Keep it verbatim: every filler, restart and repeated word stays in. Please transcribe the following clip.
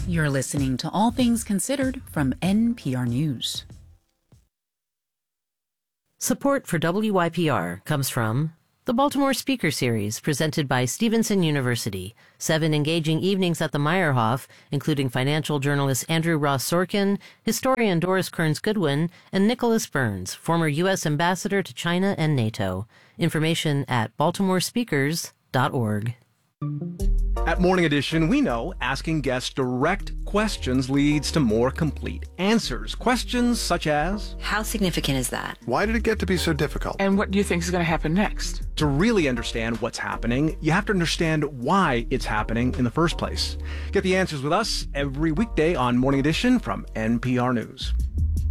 You're listening to All Things Considered from N P R News. Support for W Y P R comes from the Baltimore Speaker Series, presented by Stevenson University. Seven engaging evenings at the Meyerhoff, including financial journalist Andrew Ross Sorkin, historian Doris Kearns Goodwin, and Nicholas Burns, former U S ambassador to China and NATO. Information at baltimore speakers dot org. At Morning Edition, we know asking guests direct questions leads to more complete answers. Questions such as, how significant is that? Why did it get to be so difficult? And what do you think is going to happen next? To really understand what's happening, you have to understand why it's happening in the first place. Get the answers with us every weekday on Morning Edition from N P R News.